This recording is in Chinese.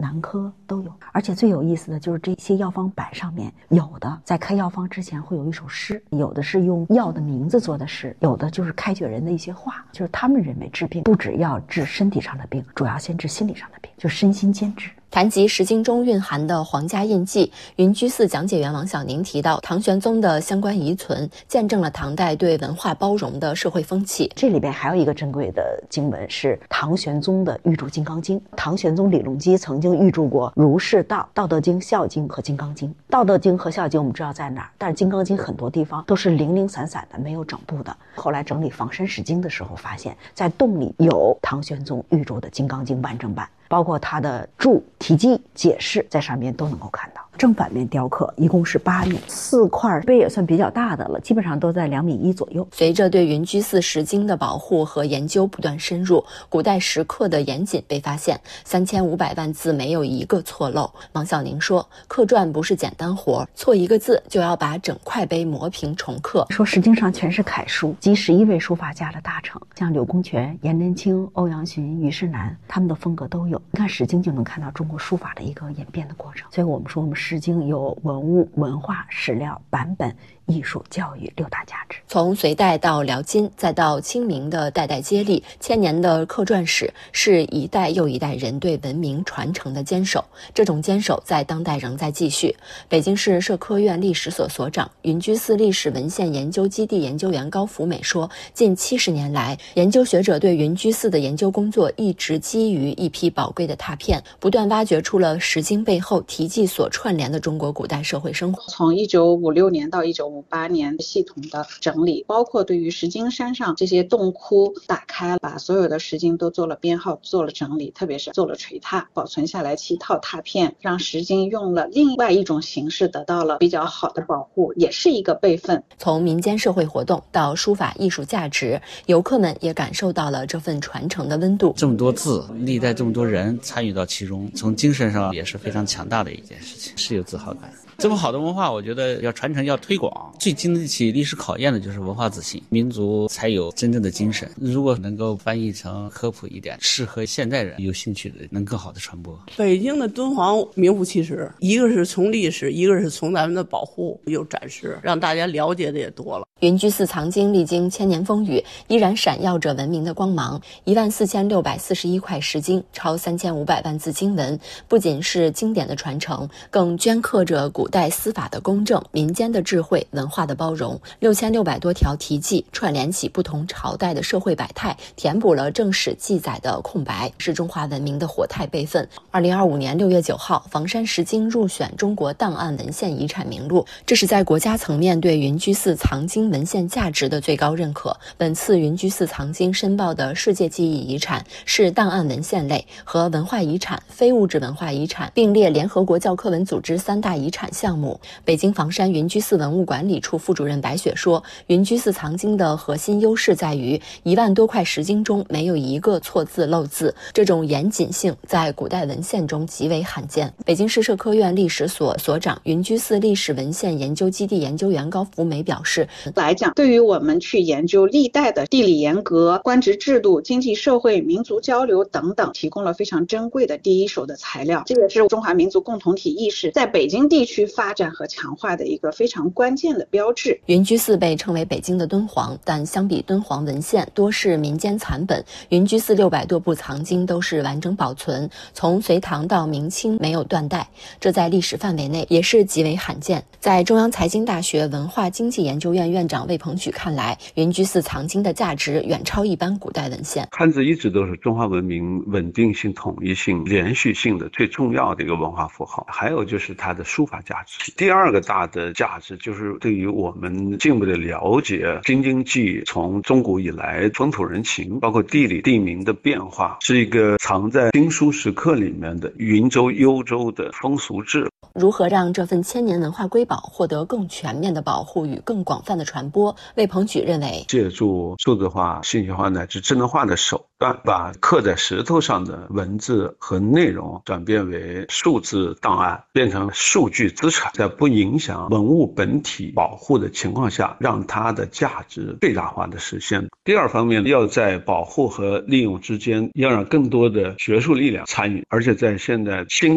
男科都有。而且最有意思的就是这些药方板上面，有的在开药方之前会有一首诗，有的是用药的名字做的诗，有的就是开掘人的一些话，就是他们认为治病不只要治身体上的病，主要先治心理上的病，就身心兼治。 谈及石经中蕴含的皇家印记，云居寺讲解员王晓宁提到，唐玄宗的相关遗存见证了唐代对文化包容的社会风气。 这里边还有一个珍贵的经文是唐玄宗的御著《金刚经》。唐玄宗李隆基曾经御著过《儒释道》《道德经》《孝经》和《金刚经》。《道德经》和《孝经》我们知道在哪儿，但是《金刚经》很多地方都是零零散散的，没有整部的。后来整理《房山石经》的时候，发现在洞里有唐玄宗御著的《金刚经》完整版，包括他的注、题记、解释，在上面都能够看到。正反面雕刻一共是8米，4块碑也算比较大的了，基本上都在2.1米左右。 随着对云居寺石经的保护和研究不断深入，古代石刻的严谨被发现，3500万字没有一个错漏。王晓宁说，刻篆不是简单活，错一个字就要把整块碑磨平重刻。 说石经上全是楷书，集11位书法家的大成，像柳公权、颜真卿、欧阳询、虞世南，他们的风格都有。你看石经就能看到中国书法的一个演变的过程。所以我们说我们石经有文物、文化、史料、版本、艺术、教育6大价值。 从隋代到辽金，再到清明的代代接力，千年的刻篆史是一代又一代人对文明传承的坚守。这种坚守在当代仍在继续。北京市社科院历史所所长、云居寺历史文献研究基地研究员高福美说，近70年来，研究学者对云居寺的研究工作一直基于一批宝贵的拓片，不断挖掘出了石经背后题记所串联的中国古代社会生活。 从1956年到1958年系统的整理，包括对于石经山上这些洞窟打开，把所有的石经都做了编号，做了整理，特别是做了锤拓，保存下来7套拓片，让石经用了另外一种形式得到了比较好的保护，也是一个备份。 从民间社会活动到书法艺术价值，游客们也感受到了这份传承的温度。 这么多字，历代这么多人参与到其中，从精神上也是非常强大的一件事情，是有自豪感。这么好的文化，我觉得要传承要推广，最经得起历史考验的就是文化自信，民族才有真正的精神。如果能够翻译成科普一点，适合现代人有兴趣的，能更好的传播。 北京的敦煌名副其实，一个是从历史，一个是从咱们的保护有展示，让大家了解的也多了。 云居寺藏经历经千年风雨，依然闪耀着文明的光芒。14641块石经，超3500万字经文，不仅是经典的传承，更镌刻着古代司法的公正、民间的智慧、文化的包容。6600多条题记串联起不同朝代的社会百态，填补了正史记载的空白，是中华文明的活态备份。2025年6月9号，房山石经入选中国档案文献遗产名录，这是在国家层面对云居寺藏经文献价值的最高认可。本次云居寺藏经申报的世界记忆遗产是档案文献类和文化遗产、非物质文化遗产并列联合国教科文组织3大遗产项目。北京房山云居寺文物管理处副主任白雪说，云居寺藏经的核心优势在于1万多块石经中没有一个错字漏字，这种严谨性在古代文献中极为罕见。北京市社科院历史所所长、云居寺历史文献研究基地研究员高福梅表示， 来讲，对于我们去研究历代的地理沿革、官职制度、经济社会、民族交流等等，提供了非常珍贵的第一手的材料。这也是中华民族共同体意识在北京地区发展和强化的一个非常关键的标志。 云居寺被称为北京的敦煌，但相比敦煌文献多是民间残本，云居寺600多部藏经都是完整保存，从隋唐到明清没有断代，这在历史范围内也是极为罕见。在中央财经大学文化经济研究院院长魏鹏举看来，云居寺藏经的价值远超一般古代文献。 汉字一直都是中华文明稳定性、统一性、连续性的最重要的一个文化符号，还有就是它的书法价值。第二个大的价值就是对于我们进一步的了解京津冀从中古以来风土人情，包括地理地名的变化，是一个藏在经书石刻里面的云州幽州的风俗志。 如何让这份千年文化瑰宝获得更全面的保护与更广泛的传播？魏鹏举认为， 借助数字化、信息化乃至智能化的手段，把刻在石头上的文字和内容转变为数字档案，变成数据资产，在不影响文物本体保护的情况下，让它的价值最大化的实现。第二方面，要在保护和利用之间，要让更多的学术力量参与，而且在现在新